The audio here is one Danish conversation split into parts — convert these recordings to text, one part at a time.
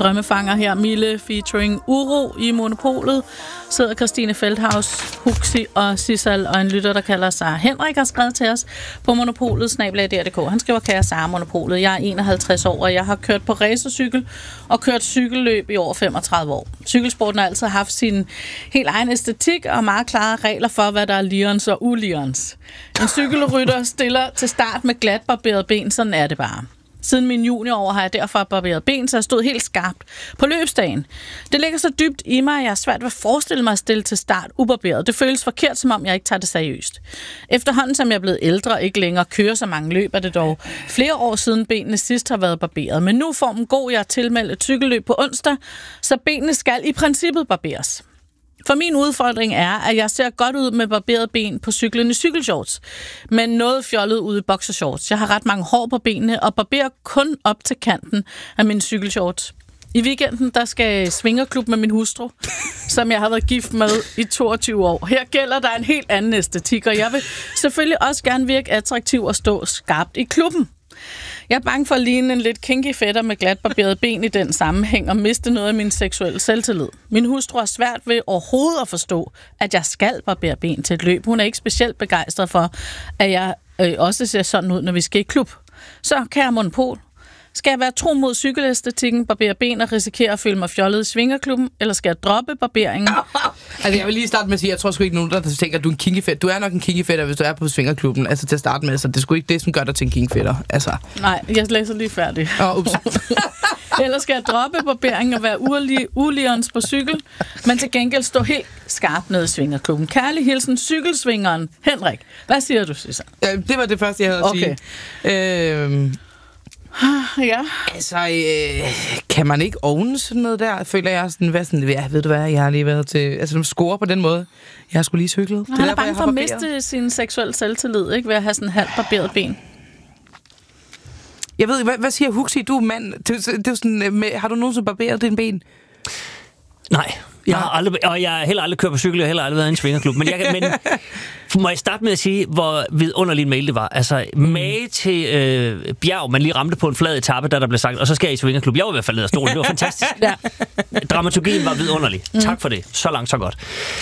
drømmefanger her. Mille featuring Uro i Monopolet. Sidder Christine Feldhaus, Huxi og Sissal, og en lytter, der kalder sig Henrik, har skrevet til os på monopolet@dr.dk. Han skriver, kære Sara Monopolet, jeg er 51 år, og jeg har kørt på racercykel og kørt cykelløb i over 35 år. Cykelsporten har altid haft sin helt egen æstetik og meget klare regler for, hvad der er lirens og ulirens. En cykelrytter stiller til start med glat barberet ben, sådan er det bare. Siden min juniorår har jeg derfor barberet ben, så jeg stod helt skarpt på løbsdagen. Det ligger så dybt i mig, at jeg er svært ved at forestille mig at stille til start ubarberet. Det føles forkert, som om jeg ikke tager det seriøst. Efterhånden, som jeg er blevet ældre og ikke længere kører så mange løb, er det dog flere år siden benene sidst har været barberet. Men nu er formen god, jeg har tilmeldt et cykelløb på onsdag, så benene skal i princippet barberes. For min udfordring er, at jeg ser godt ud med barberet ben på cyklen i cykelshorts, men noget fjollet ud i boxershorts. Jeg har ret mange hår på benene og barberer kun op til kanten af mine cykelshorts. I weekenden, der skal jeg svingerklub med min hustru, som jeg har været gift med i 22 år. Her gælder der en helt anden æstetik, og jeg vil selvfølgelig også gerne virke attraktiv og stå skarpt i klubben. Jeg er bange for at ligne en lidt kinky fætter med glat barberet ben i den sammenhæng og miste noget af min seksuelle selvtillid. Min hustru har svært ved overhovedet at forstå, at jeg skal barbere ben til et løb. Hun er ikke specielt begejstret for, at jeg også ser sådan ud, når vi skal i klub. Så, kære Monopol, skal jeg være tro mod cykelæstetikken, barbere ben og risikere at føle mig fjollet i svingerklubben, eller skal jeg droppe barberingen? Altså, jeg vil lige starte med at sige, jeg tror sgu ikke nogen, der tænker, at du er en kinkyfætter. Du er nok en kinkyfætter, hvis du er på svingerklubben, altså til at starte med. Så det er sgu ikke det, som gør dig til en kinkyfætter. Altså. Nej, jeg læser lige færdig. Ups. Eller skal jeg droppe barberingen og være ulirens på cykel, men til gengæld stå helt skarpt nede i svingerklubben. Kærlig hilsen, cykelsvingeren Henrik. Hvad siger du, Susanne? Ja, det var det første, jeg havde at sige. Ja. Altså, kan man ikke ovne sådan noget der? Føler jeg sådan, ja, ved du hvad, jeg har lige været til... Altså, score på den måde. Jeg har sgu lige cyklet. Han er bange for at miste sin seksuelle selvtillid, ikke? Ved at have sådan halvt barberet ben. Jeg ved, hvad siger Huxi? Du er mand. Det er sådan, har du nogensinde barberet dine ben? Nej. Jeg har aldrig, og jeg har heller aldrig kørt på cykel, og heller aldrig været i en svingerklub. Men må jeg starte med at sige, hvor vidunderlig en mail det var. Altså, mage til bjerg, man lige ramte på en flad etape, der blev sagt, og så skal jeg i svingerklub. Jeg var i hvert fald ned af stolen. Det var fantastisk. Ja. Dramaturgien var vidunderlig. Tak for det. Så langt, så godt.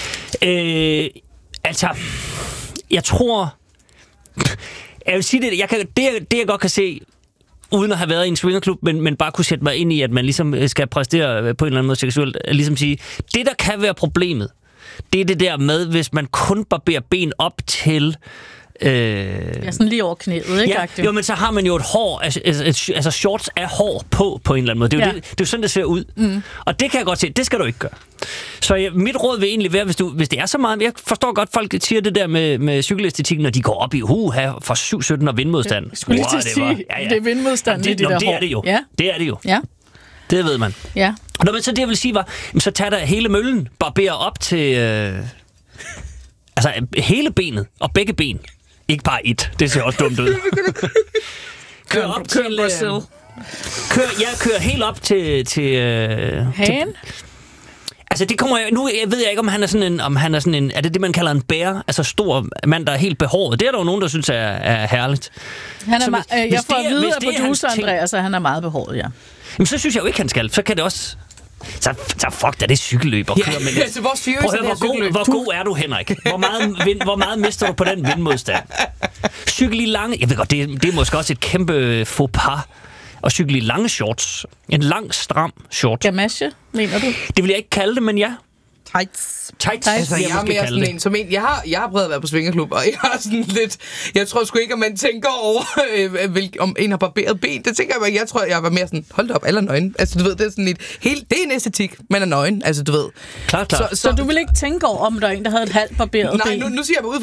Altså, jeg tror... Jeg vil sige det jeg godt kan se, uden at have været i en swingerklub, men bare kunne sætte mig ind i, at man ligesom skal præstere på en eller anden måde seksuelt. Ligesom sige, det der kan være problemet, det er det der med, hvis man kun barberer ben op til... Ja, sådan lige over knæet, ikke? Ja, jo, men så har man jo et hår, altså shorts er hår på en eller anden måde. Det er jo, det er jo sådan, det ser ud. Mm. Og det kan jeg godt se, det skal du ikke gøre. Så mit råd vil egentlig være, hvis det er så meget... Jeg forstår godt, folk siger det der med cykelæstetikken, når de går op i for 7-17 og vindmodstand. Jeg skulle lige til at sige, det er vindmodstand i de der hår. Det er det jo. Ja. Det er det jo. Ja. Det ved man. Ja. Og så det, jeg vil sige, var, så tager der hele møllen, barberer op til... altså, hele benet og begge ben. Ikke bare et. Det ser også dumt ud. Kør op til... Jeg kører helt op til hagen? Altså, det kommer jeg... Nu ved jeg ikke, om han er sådan en... Er det, man kalder en bærer? Altså, stor mand, der er helt behåret. Det er der jo nogen, der synes er herligt. Jeg får at vide af producer Andreas, at han er meget behåret, ja. Jamen, så synes jeg jo ikke, han skal. Så kan det også... Så fuck da, det cykelløb og køre med det. Altså, hvor god er du, Henrik? Hvor meget mister du på den vindmodstand? Cykel i lange... Jeg ved godt, det er måske også et kæmpe faux pas. Og cykle i lange shorts. En lang, stram short. Gamasje, mener du? Det vil jeg ikke kalde det, men ja. Tights. Altså, jeg er mere sådan en, som en... Jeg har prøvet at være på svingerklub, og jeg har sådan lidt... Jeg tror sgu ikke, at man tænker over, om en har barberet ben. Det tænker jeg tror, jeg var mere sådan... Hold da op, alle er nøgen. Altså, du ved, det er sådan lidt... Det er en æstetik, man er nøgen. Altså, du ved. Klart. Så du vil ikke tænke over, om der er en, der havde et halvt barberet ben? Nej, nu siger jeg bare ud